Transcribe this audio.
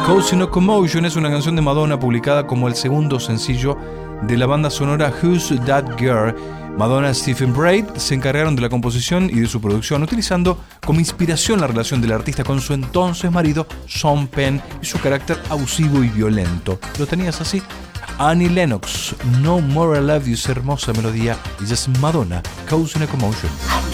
Causing a Commotion es una canción de Madonna publicada como el segundo sencillo de la banda sonora Who's That Girl. Madonna y Stephen Braid se encargaron de la composición y de su producción, utilizando como inspiración la relación del artista con su entonces marido Sean Penn y su carácter abusivo y violento. ¿Lo tenías así? Annie Lennox, No More I Love You, es hermosa melodía, y es Madonna, Causing a Commotion.